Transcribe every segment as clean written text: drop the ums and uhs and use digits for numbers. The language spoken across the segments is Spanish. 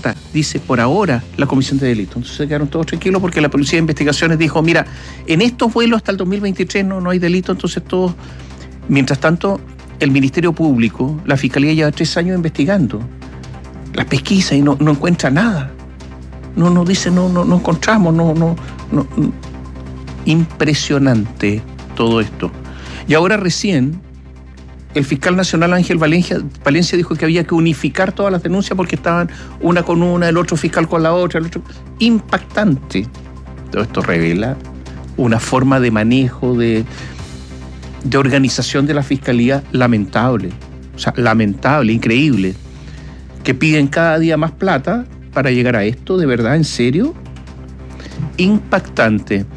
descarta, dice, por ahora, la comisión de delito. Entonces se quedaron todos tranquilos porque la Policía de Investigaciones dijo, mira, en estos vuelos hasta el 2023 no hay delito, entonces todos... Mientras tanto, el Ministerio Público, la Fiscalía lleva 3 años investigando las pesquisas y no encuentra nada. No encontramos, no. Impresionante todo esto. Y ahora recién, el fiscal nacional Ángel Valencia dijo que había que unificar todas las denuncias porque estaban una con una, el otro fiscal con la otra, el otro... Impactante. Todo esto revela una forma de manejo, de organización de la Fiscalía lamentable. O sea, lamentable, increíble. Que piden cada día más plata para llegar a esto, ¿de verdad? ¿En serio? Impactante.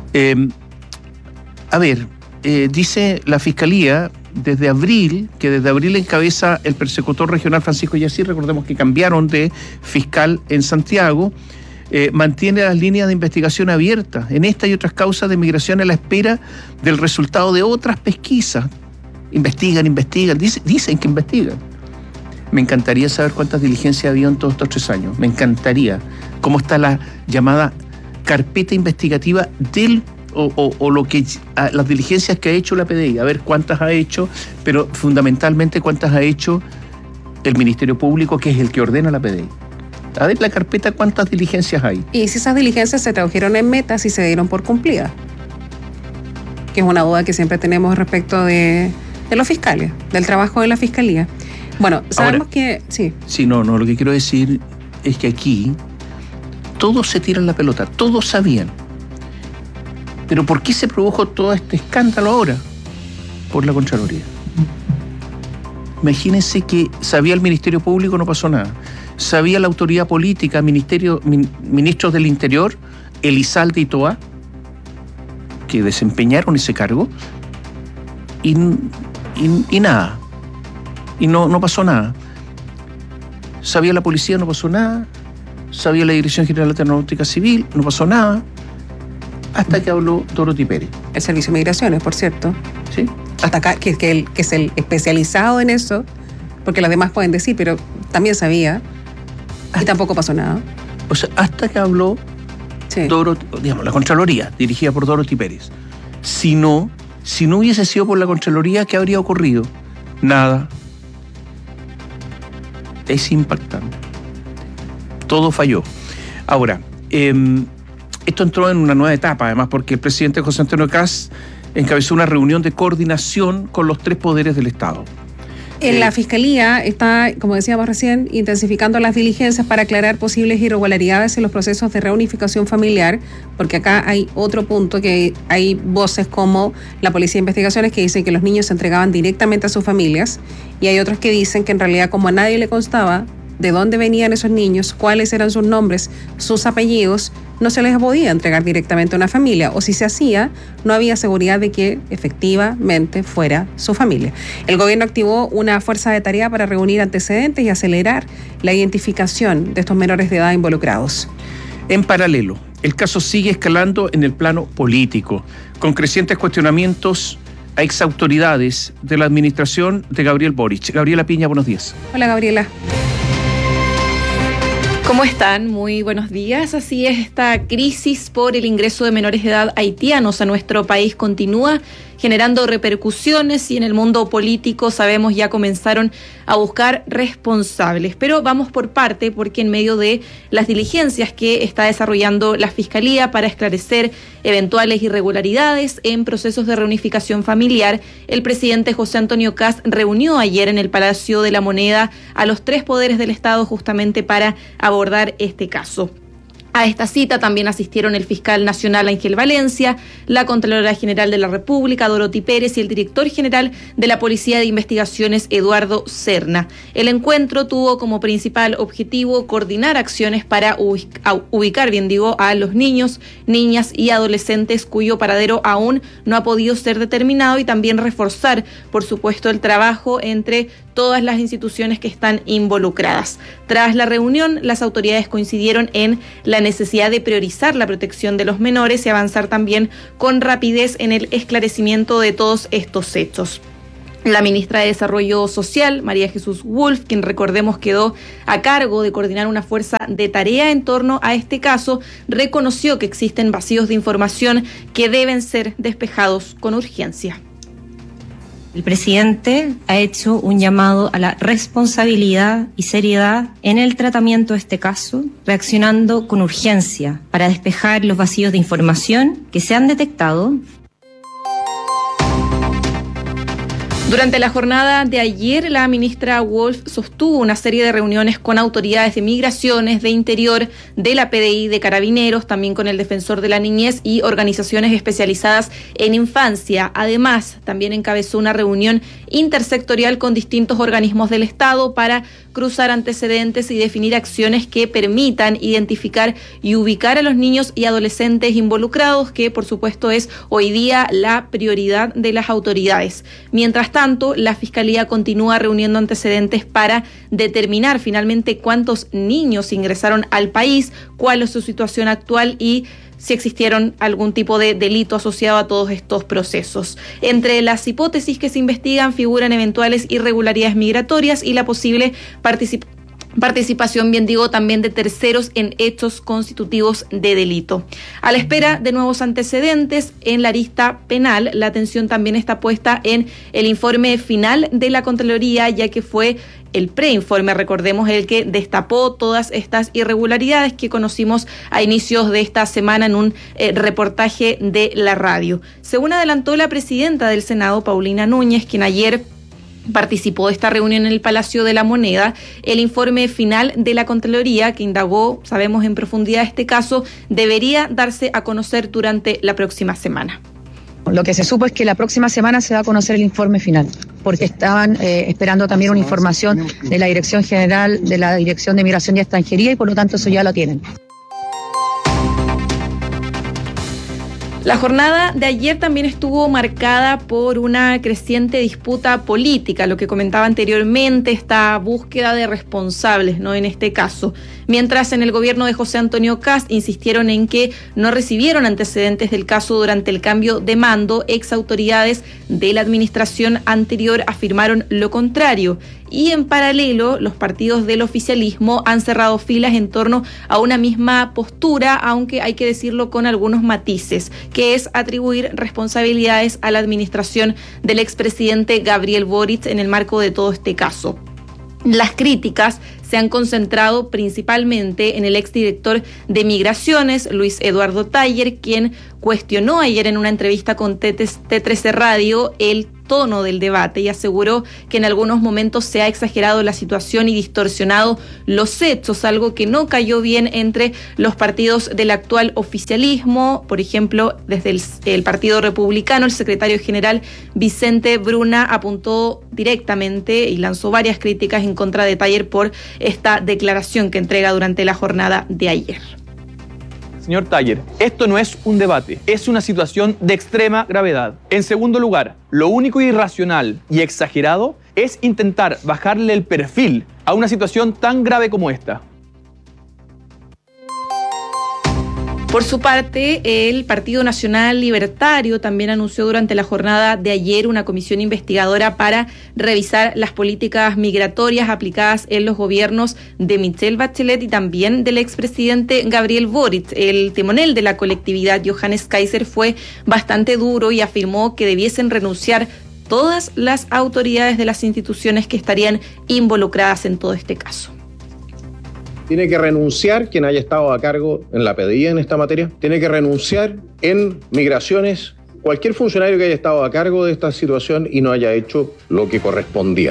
Dice la Fiscalía desde abril encabeza el persecutor regional Francisco Yací, recordemos que cambiaron de fiscal en Santiago, mantiene las líneas de investigación abiertas en esta y otras causas de migración a la espera del resultado de otras pesquisas. Investigan, dicen que investigan. Me encantaría saber cuántas diligencias ha habido en todos estos 3 años. Me encantaría. Cómo está la llamada carpeta investigativa las diligencias que ha hecho la PDI. A ver cuántas ha hecho, pero fundamentalmente cuántas ha hecho el Ministerio Público, que es el que ordena la PDI. A ver la carpeta, cuántas diligencias hay. Y si esas diligencias se tradujeron en metas y se dieron por cumplidas. Que es una duda que siempre tenemos respecto de los fiscales, del trabajo de la Fiscalía. Bueno, sabemos ahora, que... Sí. Sí, lo que quiero decir es que aquí todos se tiran la pelota, todos sabían. Pero ¿por qué se produjo todo este escándalo ahora? Por la Contraloría. Imagínense que sabía el Ministerio Público, no pasó nada. Sabía la autoridad política, ministros del Interior, Elizalde y Toá, que desempeñaron ese cargo, y nada. Y no pasó nada. Sabía la policía, no pasó nada. Sabía la Dirección General de Aeronáutica Civil, no pasó nada. Hasta que habló Dorothy Pérez. El Servicio de Migraciones, por cierto. Sí. Hasta acá, que es el especializado en eso, porque las demás pueden decir, pero también sabía. Y tampoco pasó nada. O sea, hasta que habló la Contraloría, dirigida por Dorothy Pérez. Si no hubiese sido por la Contraloría, ¿qué habría ocurrido? Nada. Es impactante. Todo falló. Ahora, esto entró en una nueva etapa, además, porque el presidente José Antonio Kast encabezó una reunión de coordinación con los 3 poderes del Estado. En la Fiscalía está, como decíamos recién, intensificando las diligencias para aclarar posibles irregularidades en los procesos de reunificación familiar, porque acá hay otro punto, que hay voces como la Policía de Investigaciones que dicen que los niños se entregaban directamente a sus familias, y hay otros que dicen que en realidad, como a nadie le constaba de dónde venían esos niños, cuáles eran sus nombres, sus apellidos, no se les podía entregar directamente a una familia, o si se hacía, no había seguridad de que efectivamente fuera su familia. El gobierno activó una fuerza de tarea para reunir antecedentes y acelerar la identificación de estos menores de edad involucrados. En paralelo, el caso sigue escalando en el plano político, con crecientes cuestionamientos a exautoridades de la administración de Gabriel Boric. Gabriela Piña, buenos días. Hola, Gabriela. ¿Cómo están? Muy buenos días. Así es, esta crisis por el ingreso de menores de edad haitianos a nuestro país continúa generando repercusiones y en el mundo político sabemos ya comenzaron a buscar responsables. Pero vamos por parte, porque en medio de las diligencias que está desarrollando la Fiscalía para esclarecer eventuales irregularidades en procesos de reunificación familiar, el presidente José Antonio Kast reunió ayer en el Palacio de la Moneda a los 3 poderes del Estado justamente para abordar este caso. A esta cita también asistieron el fiscal nacional Ángel Valencia, la Contralora General de la República, Dorothy Pérez, y el director general de la Policía de Investigaciones, Eduardo Serna. El encuentro tuvo como principal objetivo coordinar acciones para ubicar a los niños, niñas y adolescentes cuyo paradero aún no ha podido ser determinado, y también reforzar, por supuesto, el trabajo entre todas las instituciones que están involucradas. Tras la reunión, las autoridades coincidieron en la necesidad de priorizar la protección de los menores y avanzar también con rapidez en el esclarecimiento de todos estos hechos. La ministra de Desarrollo Social, María Jesús Wolf, quien recordemos quedó a cargo de coordinar una fuerza de tarea en torno a este caso, reconoció que existen vacíos de información que deben ser despejados con urgencia. El presidente ha hecho un llamado a la responsabilidad y seriedad en el tratamiento de este caso, reaccionando con urgencia para despejar los vacíos de información que se han detectado. Durante la jornada de ayer, la ministra Wolf sostuvo una serie de reuniones con autoridades de migraciones, de interior, de la PDI, de carabineros, también con el defensor de la niñez y organizaciones especializadas en infancia. Además, también encabezó una reunión intersectorial con distintos organismos del Estado para cruzar antecedentes y definir acciones que permitan identificar y ubicar a los niños y adolescentes involucrados, que por supuesto es hoy día la prioridad de las autoridades. Mientras tanto, la Fiscalía continúa reuniendo antecedentes para determinar finalmente cuántos niños ingresaron al país, cuál es su situación actual y si existieron algún tipo de delito asociado a todos estos procesos. Entre las hipótesis que se investigan figuran eventuales irregularidades migratorias y la posible participación, bien digo, también de terceros en hechos constitutivos de delito. A la espera de nuevos antecedentes en la arista penal, la atención también está puesta en el informe final de la Contraloría, ya que fue el preinforme, recordemos, el que destapó todas estas irregularidades que conocimos a inicios de esta semana en un reportaje de la radio. Según adelantó la presidenta del Senado, Paulina Núñez, quien ayer participó de esta reunión en el Palacio de la Moneda, el informe final de la Contraloría, que indagó, sabemos en profundidad este caso, debería darse a conocer durante la próxima semana. Lo que se supo es que la próxima semana se va a conocer el informe final, porque estaban esperando también una información de la Dirección General de la Dirección de Migración y Extranjería y por lo tanto eso ya lo tienen. La jornada de ayer también estuvo marcada por una creciente disputa política, lo que comentaba anteriormente, esta búsqueda de responsables, ¿no? En este caso, mientras en el gobierno de José Antonio Kast insistieron en que no recibieron antecedentes del caso durante el cambio de mando, ex autoridades de la administración anterior afirmaron lo contrario. Y en paralelo, los partidos del oficialismo han cerrado filas en torno a una misma postura, aunque hay que decirlo con algunos matices, que es atribuir responsabilidades a la administración del expresidente Gabriel Boric en el marco de todo este caso. Las críticas se han concentrado principalmente en el exdirector de Migraciones, Luis Eduardo Taller, quien cuestionó ayer en una entrevista con T13 Radio el tono del debate y aseguró que en algunos momentos se ha exagerado la situación y distorsionado los hechos, algo que no cayó bien entre los partidos del actual oficialismo. Por ejemplo, desde el Partido Republicano, el secretario general Vicente Bruna apuntó directamente y lanzó varias críticas en contra de Taller por esta declaración que entrega durante la jornada de ayer. Señor Taller, esto no es un debate, es una situación de extrema gravedad. En segundo lugar, lo único irracional y exagerado es intentar bajarle el perfil a una situación tan grave como esta. Por su parte, el Partido Nacional Libertario también anunció durante la jornada de ayer una comisión investigadora para revisar las políticas migratorias aplicadas en los gobiernos de Michelle Bachelet y también del expresidente Gabriel Boric. El timonel de la colectividad, Johannes Kaiser, fue bastante duro y afirmó que debiesen renunciar todas las autoridades de las instituciones que estarían involucradas en todo este caso. Tiene que renunciar quien haya estado a cargo en la PDI en esta materia. Tiene que renunciar en Migraciones cualquier funcionario que haya estado a cargo de esta situación y no haya hecho lo que correspondía.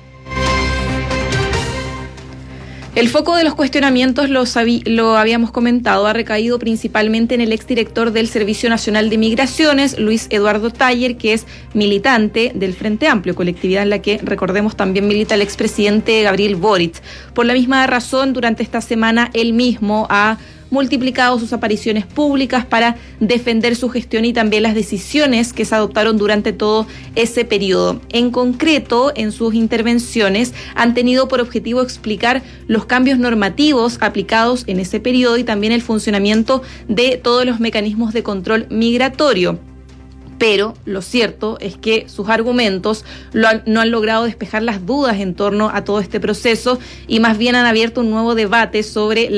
El foco de los cuestionamientos, lo habíamos comentado, ha recaído principalmente en el exdirector del Servicio Nacional de Migraciones, Luis Eduardo Taller, que es militante del Frente Amplio, colectividad en la que, recordemos, también milita el expresidente Gabriel Boric. Por la misma razón, durante esta semana, él mismo ha multiplicado sus apariciones públicas para defender su gestión y también las decisiones que se adoptaron durante todo ese periodo. En concreto, en sus intervenciones han tenido por objetivo explicar los cambios normativos aplicados en ese periodo y también el funcionamiento de todos los mecanismos de control migratorio. Pero lo cierto es que sus argumentos no han logrado despejar las dudas en torno a todo este proceso y más bien han abierto un nuevo debate sobre